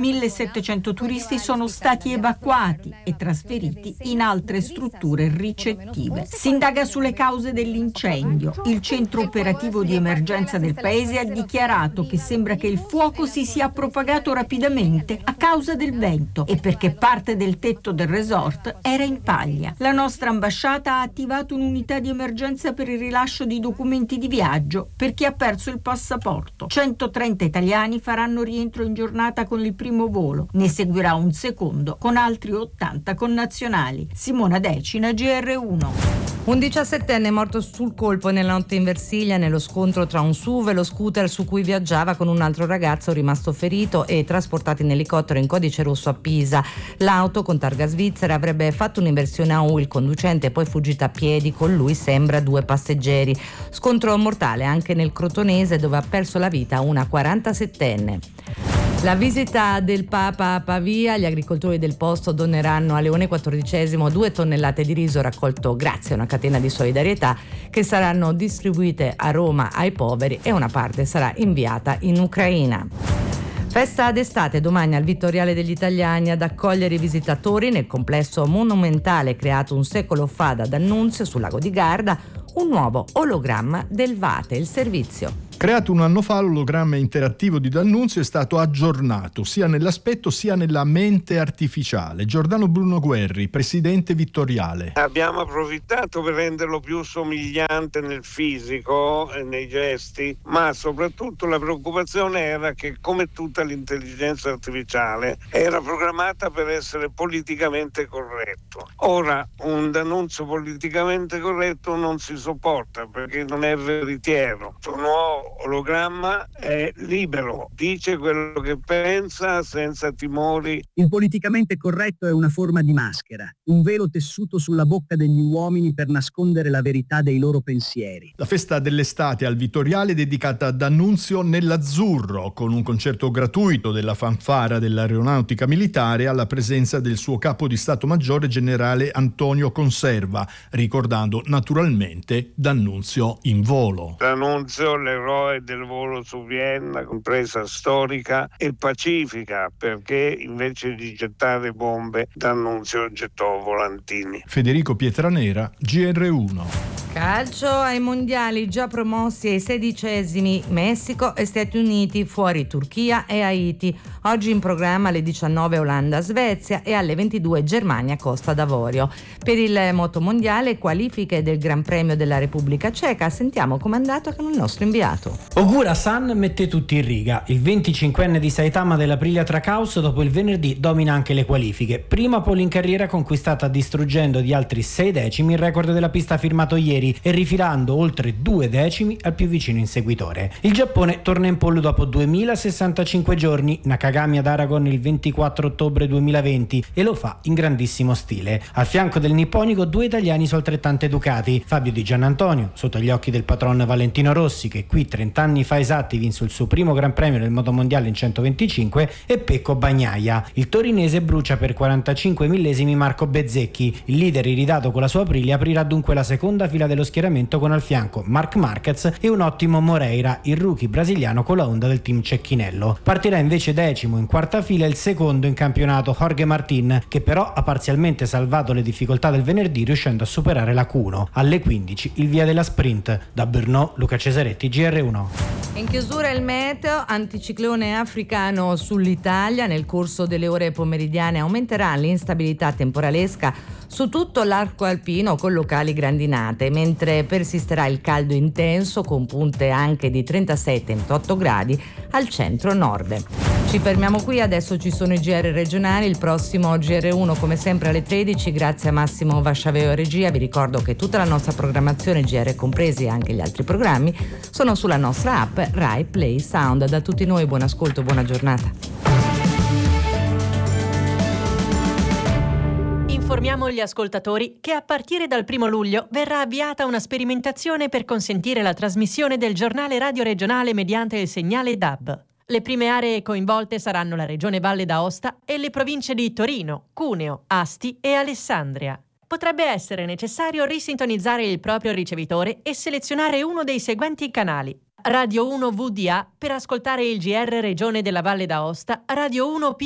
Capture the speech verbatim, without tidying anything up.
millesettecento turisti sono stati evacuati e trasferiti in altre strutture ricettive. Si indaga sulle cause dell'incendio. Il centro operativo di emergenza del paese ha dichiarato che sembra che il fuoco si sia propagato rapidamente a causa del vento e perché parte del tetto del resort era in paglia. La nostra ambasciata ha attivato un'unità di emergenza per il rilascio di documenti di viaggio per chi ha perso il passaporto. centotrenta italiani faranno rientro in giornata con il primo volo. Ne seguirà un secondo con altri ottanta connazionali. Simona Decina, G R uno. Un diciassettenne è morto sul colpo nella notte in Versilia nello scontro tra un S U V e lo scooter su cui viaggiava con un altro ragazzo rimasto ferito e trasportato in elicottero in codice rosso a Pisa. L'auto con targa svizzera avrebbe fatto un'inversione a U, il conducente è poi fuggito a piedi, con lui sembra due passeggeri. Scontro mortale anche nel Crotonese dove ha perso la vita una quarantasettenne. La visita del Papa a Pavia, gli agricoltori del posto doneranno a Leone quattordicesimo due tonnellate di riso raccolto grazie a una catena di solidarietà che saranno distribuite a Roma ai poveri e una parte sarà inviata in Ucraina. Festa d'estate domani al Vittoriale degli Italiani ad accogliere i visitatori nel complesso monumentale creato un secolo fa da D'Annunzio sul lago di Garda, un nuovo ologramma del Vate, il servizio. Creato un anno fa, l'ologramma interattivo di D'Annunzio è stato aggiornato sia nell'aspetto sia nella mente artificiale. Giordano Bruno Guerri, presidente Vittoriale. Abbiamo approfittato per renderlo più somigliante nel fisico e nei gesti, ma soprattutto la preoccupazione era che, come tutta l'intelligenza artificiale, era programmata per essere politicamente corretto. Ora un D'Annunzio politicamente corretto non si sopporta perché non è veritiero. Un nuovo ologramma è libero, dice quello che pensa senza timori. Il politicamente corretto è una forma di maschera, un velo tessuto sulla bocca degli uomini per nascondere la verità dei loro pensieri. La festa dell'estate al Vittoriale è dedicata a D'Annunzio nell'azzurro, con un concerto gratuito della fanfara dell'aeronautica militare alla presenza del suo capo di Stato Maggiore generale Antonio Conserva, ricordando naturalmente D'Annunzio in volo. D'Annunzio, l'eroe del volo su Vienna, compresa storica e pacifica, perché invece di gettare bombe D'Annunzio gettò volantini. Federico Pietranera, G R uno. Calcio ai mondiali già promossi ai sedicesimi Messico e Stati Uniti, fuori Turchia e Haiti. Oggi in programma alle diciannove Olanda-Svezia e alle ventidue Germania-Costa d'Avorio. Per il motomondiale qualifiche del Gran Premio della Repubblica Ceca. Sentiamo com'è andato con il nostro inviato. Ogura-san mette tutti in riga. Il venticinquenne di Saitama dell'Aprilia Trackhouse dopo il venerdì domina anche le qualifiche. Prima pole in carriera conquistata distruggendo di altri sei decimi il record della pista firmato ieri e rifilando oltre due decimi al più vicino inseguitore. Il Giappone torna in pole dopo duemilasessantacinque giorni, Nakagami ad Aragon il ventiquattro ottobre duemilaventi, e lo fa in grandissimo stile. Al fianco del nipponico due italiani su altrettante Ducati, Fabio Di Giannantonio sotto gli occhi del patron Valentino Rossi che qui trenta anni fa esatti vinse il suo primo Gran Premio del motomondiale in centoventicinque, e Pecco Bagnaia. Il torinese brucia per quarantacinque millesimi Marco Bezzecchi. Il leader iridato con la sua Aprilia aprirà dunque la seconda fila dello schieramento con al fianco Marc Marquez e un ottimo Moreira, il rookie brasiliano con la Honda del team Cecchinello. Partirà invece decimo in quarta fila il secondo in campionato Jorge Martin, che però ha parzialmente salvato le difficoltà del venerdì riuscendo a superare la Q uno. Alle quindici il via della sprint. Da Brno, Luca Cesaretti, G R uno. In chiusura il meteo, anticiclone africano sull'Italia. Nel corso delle ore pomeridiane aumenterà l'instabilità temporalesca su tutto l'arco alpino con locali grandinate, mentre persisterà il caldo intenso con punte anche di trentasei trentotto gradi al centro-nord. Ci fermiamo qui, adesso ci sono i G R regionali, il prossimo G R uno come sempre alle tredici, grazie a Massimo Vasciaveo regia. Vi ricordo che tutta la nostra programmazione, G R compresi e anche gli altri programmi, sono sulla nostra app Rai Play Sound. Da tutti noi buon ascolto e buona giornata. Informiamo gli ascoltatori che a partire dal primo luglio verrà avviata una sperimentazione per consentire la trasmissione del giornale radio regionale mediante il segnale D A B. Le prime aree coinvolte saranno la Regione Valle d'Aosta e le province di Torino, Cuneo, Asti e Alessandria. Potrebbe essere necessario risintonizzare il proprio ricevitore e selezionare uno dei seguenti canali: Radio uno V D A per ascoltare il G R Regione della Valle d'Aosta, Radio uno P